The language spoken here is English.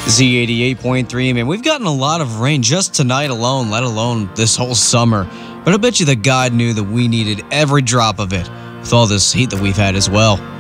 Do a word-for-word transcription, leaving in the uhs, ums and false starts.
Z eighty-eight point three, man, we've gotten a lot of rain just tonight alone, let alone this whole summer. But I bet you that God knew that we needed every drop of it with all this heat that we've had as well.